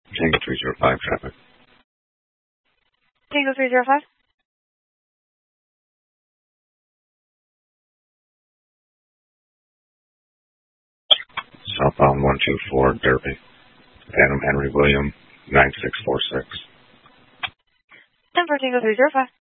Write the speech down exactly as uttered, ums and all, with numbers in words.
Tango three zero five traffic. Tango three zero five. Southbound one two four Derby. Adam Henry William nine six four six. ten for Tango three zero five.